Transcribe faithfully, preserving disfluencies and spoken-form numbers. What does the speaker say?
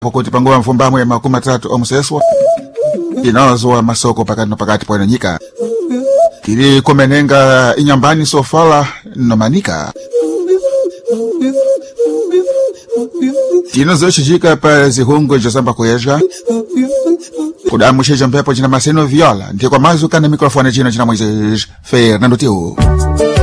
pokuti panguwa mfumbamwe ya makumi matatu omuseswa inazowa masoko pakati no pakati pwene nyika tili kumenenga inyambani sofala nomanika tino zochijika pa zihungo josamba kuyeja kudamusheja mpepo jina maseno viola ndiye kwa mazu kana mikrofone jina jina Moises Fernando Tio.